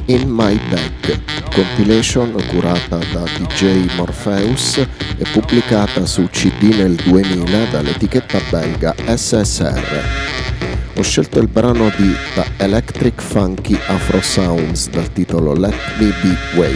In My Bag, compilation curata da DJ Morpheus e pubblicata su CD nel 2000 dall'etichetta belga SSR. Ho scelto il brano di The Electric Funky Afro Sounds dal titolo Let Me Be Way.